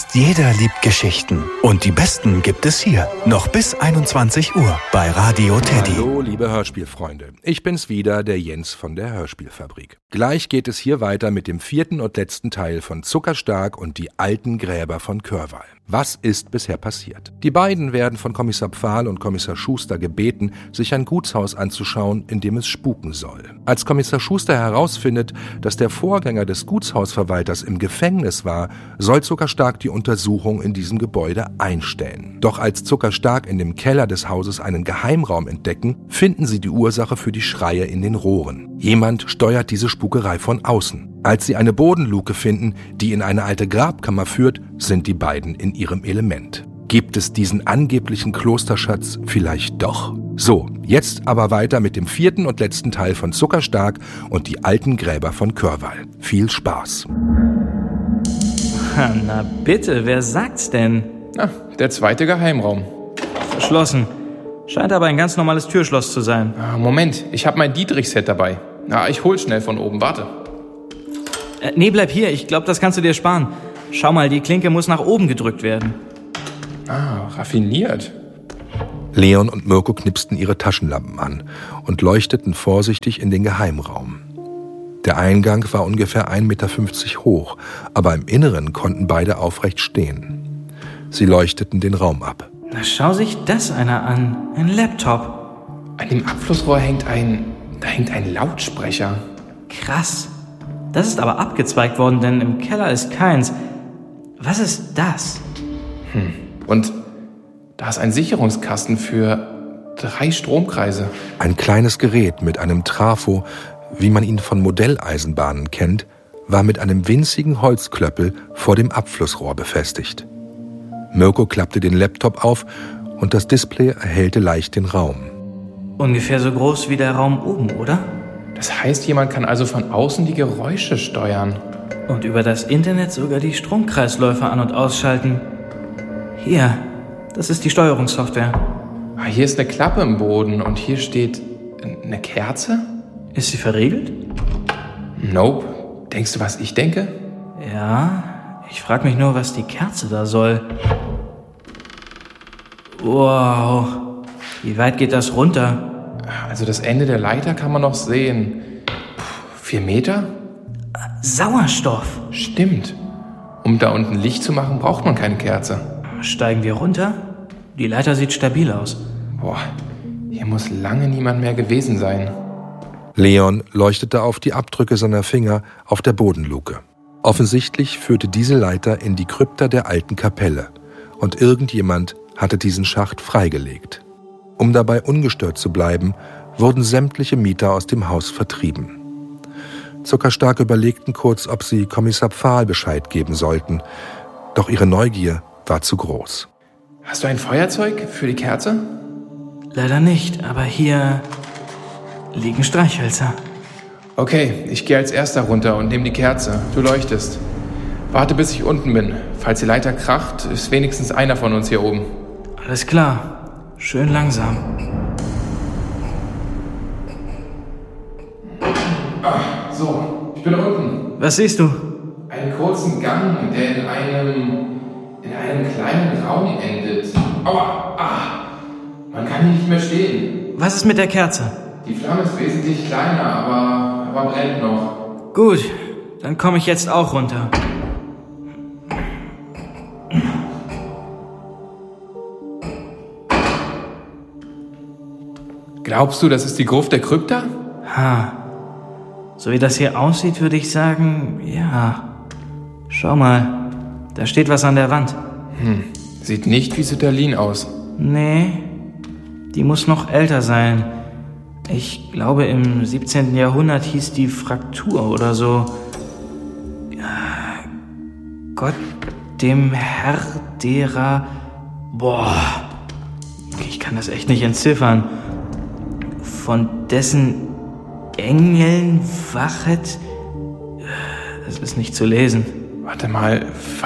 Jeder liebt Geschichten. Und die besten gibt es hier. Noch bis 21 Uhr bei Radio Teddy. Hallo, liebe Hörspielfreunde. Ich bin's wieder, der Jens von der Hörspielfabrik. Gleich geht es hier weiter mit dem 4. und letzten Teil von Zuckerstark und die alten Gräber von Körwall. Was ist bisher passiert? Die beiden werden von Kommissar Pfahl und Kommissar Schuster gebeten, sich ein Gutshaus anzuschauen, in dem es spuken soll. Als Kommissar Schuster herausfindet, dass der Vorgänger des Gutshausverwalters im Gefängnis war, soll Zuckerstark die Untersuchung in diesem Gebäude einstellen. Doch als Zuckerstark in dem Keller des Hauses einen Geheimraum entdecken, finden sie die Ursache für die Schreie in den Rohren. Jemand steuert diese Spukerei von außen. Als sie eine Bodenluke finden, die in eine alte Grabkammer führt, sind die beiden in ihrem Element. Gibt es diesen angeblichen Klosterschatz vielleicht doch? So, jetzt aber weiter mit dem 4. und letzten Teil von Zuckerstark und die alten Gräber von Körwall. Viel Spaß! Na bitte, wer sagt's denn? Na, der zweite Geheimraum. Verschlossen. Scheint aber ein ganz normales Türschloss zu sein. Moment, ich habe mein Dietrich-Set dabei. Ich hol schnell von oben, warte. Nee, bleib hier, ich glaube, das kannst du dir sparen. Schau mal, die Klinke muss nach oben gedrückt werden. Raffiniert. Leon und Mirko knipsten ihre Taschenlampen an und leuchteten vorsichtig in den Geheimraum. Der Eingang war ungefähr 1,50 Meter hoch, aber im Inneren konnten beide aufrecht stehen. Sie leuchteten den Raum ab. Na, schau sich das einer an. Ein Laptop. An dem Abflussrohr hängt ein Lautsprecher. Krass. Das ist aber abgezweigt worden, denn im Keller ist keins. Was ist das? Und da ist ein Sicherungskasten für 3 Stromkreise. Ein kleines Gerät mit einem Trafo, wie man ihn von Modelleisenbahnen kennt, war mit einem winzigen Holzklöppel vor dem Abflussrohr befestigt. Mirko klappte den Laptop auf und das Display erhellte leicht den Raum. Ungefähr so groß wie der Raum oben, oder? Das heißt, jemand kann also von außen die Geräusche steuern. Und über das Internet sogar die Stromkreisläufe an- und ausschalten. Hier, das ist die Steuerungssoftware. Hier ist eine Klappe im Boden und hier steht eine Kerze? Ist sie verriegelt? Nope. Denkst du, was ich denke? Ja, ich frage mich nur, was die Kerze da soll. Wow, wie weit geht das runter? Also das Ende der Leiter kann man noch sehen. 4 Meter? Sauerstoff. Stimmt. Um da unten Licht zu machen, braucht man keine Kerze. Steigen wir runter? Die Leiter sieht stabil aus. Hier muss lange niemand mehr gewesen sein. Leon leuchtete auf die Abdrücke seiner Finger auf der Bodenluke. Offensichtlich führte diese Leiter in die Krypta der alten Kapelle und irgendjemand hatte diesen Schacht freigelegt. Um dabei ungestört zu bleiben, wurden sämtliche Mieter aus dem Haus vertrieben. Zuckerstark überlegten kurz, ob sie Kommissar Pfahl Bescheid geben sollten, doch ihre Neugier war zu groß. Hast du ein Feuerzeug für die Kerze? Leider nicht, aber hier liegen Streichhölzer. Okay, ich gehe als erster runter und nehme die Kerze. Du leuchtest. Warte, bis ich unten bin. Falls die Leiter kracht, ist wenigstens einer von uns hier oben. Alles klar. Schön langsam. So, ich bin unten. Was siehst du? Einen kurzen Gang, der in einem kleinen Raum endet. Aua! Man kann hier nicht mehr stehen. Was ist mit der Kerze? Die Flamme ist wesentlich kleiner, aber brennt noch. Gut, dann komme ich jetzt auch runter. Glaubst du, das ist die Gruft der Krypta? So wie das hier aussieht, würde ich sagen, ja. Schau mal, da steht was an der Wand. Sieht nicht wie Sütterlin aus. Nee, die muss noch älter sein. Ich glaube, im 17. Jahrhundert hieß die Fraktur oder so. Gott dem Herr derer... ich kann das echt nicht entziffern. Von dessen Engeln wachet... Das ist nicht zu lesen. Warte mal,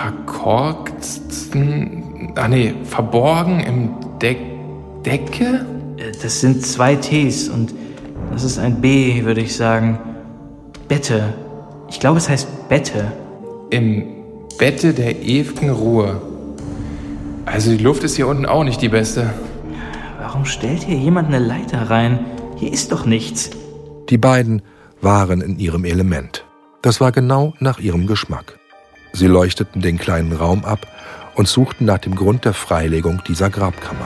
verborgen im Decke? Das sind 2 Ts und das ist ein B, würde ich sagen. Bette. Ich glaube, es heißt Bette. Im Bette der ewigen Ruhe. Also die Luft ist hier unten auch nicht die beste. Warum stellt hier jemand eine Leiter rein? Hier ist doch nichts. Die beiden waren in ihrem Element. Das war genau nach ihrem Geschmack. Sie leuchteten den kleinen Raum ab und suchten nach dem Grund der Freilegung dieser Grabkammer.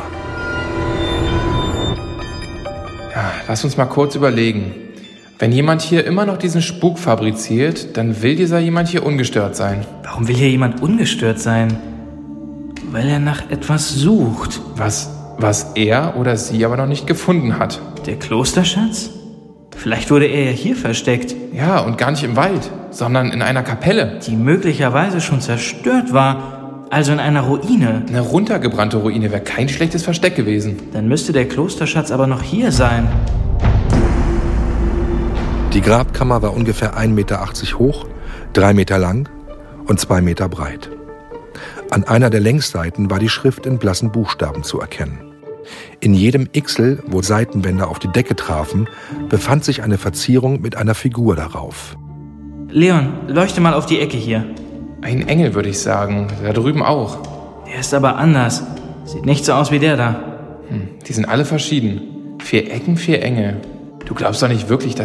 Ja, lass uns mal kurz überlegen. Wenn jemand hier immer noch diesen Spuk fabriziert, dann will dieser jemand hier ungestört sein. Warum will hier jemand ungestört sein? Weil er nach etwas sucht. Was er oder sie aber noch nicht gefunden hat. Der Klosterschatz? Vielleicht wurde er ja hier versteckt. Ja, und gar nicht im Wald, sondern in einer Kapelle. Die möglicherweise schon zerstört war, also in einer Ruine. Eine runtergebrannte Ruine wäre kein schlechtes Versteck gewesen. Dann müsste der Klosterschatz aber noch hier sein. Die Grabkammer war ungefähr 1,80 Meter hoch, 3 Meter lang und 2 Meter breit. An einer der Längsseiten war die Schrift in blassen Buchstaben zu erkennen. In jedem Xl, wo Seitenwände auf die Decke trafen, befand sich eine Verzierung mit einer Figur darauf. Leon, leuchte mal auf die Ecke hier. Ein Engel, würde ich sagen. Da drüben auch. Der ist aber anders. Sieht nicht so aus wie der da. Die sind alle verschieden. 4 Ecken, 4 Engel. Du glaubst doch nicht wirklich, dass